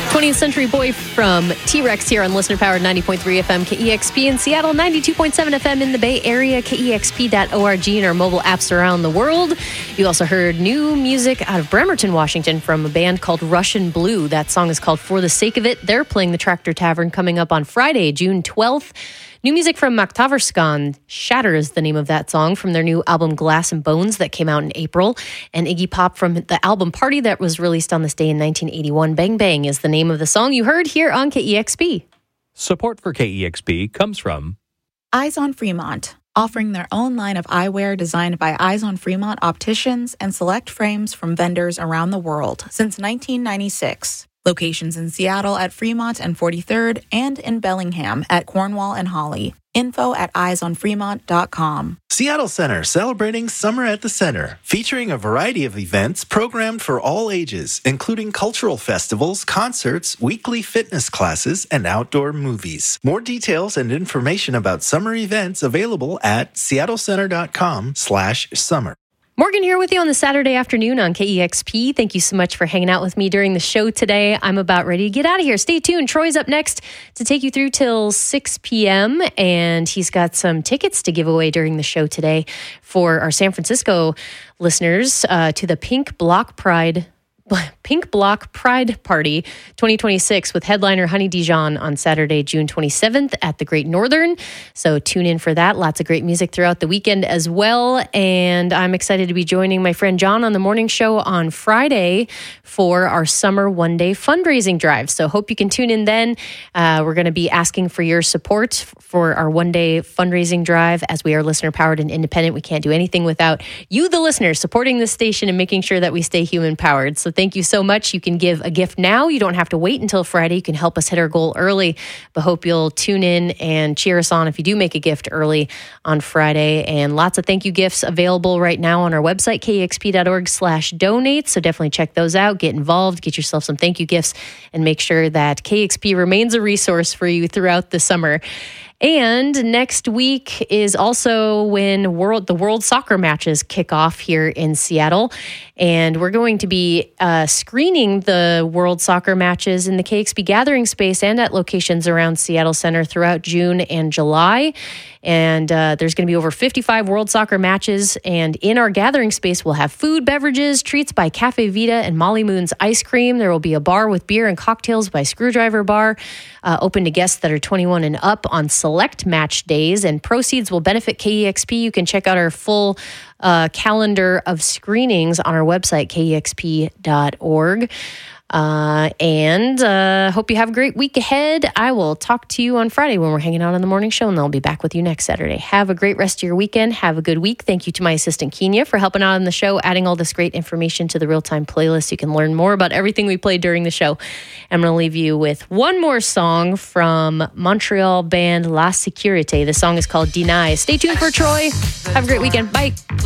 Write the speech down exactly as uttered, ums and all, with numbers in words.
twentieth Century Boy from T-Rex here on listener-powered ninety point three F M K E X P in Seattle, ninety-two point seven F M in the Bay Area, K E X P dot org, and our mobile apps around the world. You also heard new music out of Bremerton, Washington from a band called Russian Blue. That song is called For the Sake of It. They're playing the Tractor Tavern coming up on Friday, June twelfth. New music from Maktaverskan. Shatter is the name of that song from their new album Glass and Bones that came out in April. And Iggy Pop from the album Party that was released on this day in nineteen eighty-one. Bang Bang is the name of the song you heard here on K E X P. Support for K E X P comes from Eyes on Fremont, offering their own line of eyewear designed by Eyes on Fremont opticians and select frames from vendors around the world since nineteen ninety-six. Locations in Seattle at Fremont and forty-third and in Bellingham at Cornwall and Holly. Info at eyes on fremont dot com. Seattle Center celebrating Summer at the Center, featuring a variety of events programmed for all ages, including cultural festivals, concerts, weekly fitness classes, and outdoor movies. More details and information about summer events available at seattle center dot com slash summer. Morgan here with you on the Saturday afternoon on K E X P. Thank you so much for hanging out with me during the show today. I'm about ready to get out of here. Stay tuned. Troy's up next to take you through till six p.m. and he's got some tickets to give away during the show today for our San Francisco listeners uh, to the Pink Block Pride Pink Block Pride Party twenty twenty-six with headliner Honey Dijon on Saturday, June twenty-seventh at the Great Northern. So tune in for that. Lots of great music throughout the weekend as well. And I'm excited to be joining my friend John on the morning show on Friday for our summer one-day fundraising drive. So hope you can tune in then. Uh, we're going to be asking for your support for our one-day fundraising drive. As we are listener-powered and independent, we can't do anything without you, the listeners, supporting this station and making sure that we stay human-powered. So thank you so much. You can give a gift now. You don't have to wait until Friday. You can help us hit our goal early, but hope you'll tune in and cheer us on if you do make a gift early on Friday. And lots of thank you gifts available right now on our website, K E X P dot org slash donate. So definitely check those out. Get involved. Get yourself some thank you gifts and make sure that K X P remains a resource for you throughout the summer. And next week is also when world the World Soccer matches kick off here in Seattle. And we're going to be uh, screening the World Soccer matches in the K X P gathering space and at locations around Seattle Center throughout June and July. And uh, there's going to be over fifty-five World Soccer matches. And in our gathering space, we'll have food, beverages, treats by Cafe Vita and Molly Moon's Ice Cream. There will be a bar with beer and cocktails by Screwdriver Bar, uh, open to guests that are twenty-one and up on select match days. And proceeds will benefit K E X P. You can check out our full uh, calendar of screenings on our website, K E X P dot org. Uh, and uh, hope you have a great week ahead. I will talk to you on Friday when we're hanging out on the morning show, and then I'll be back with you next Saturday. Have a great rest of your weekend. Have a good week. Thank you to my assistant, Kenya, for helping out on the show, adding all this great information to the real-time playlist. You can learn more about everything we played during the show. I'm going to leave you with one more song from Montreal band La Sécurité. The song is called Deny. Stay tuned for Troy. Have a great weekend. Bye.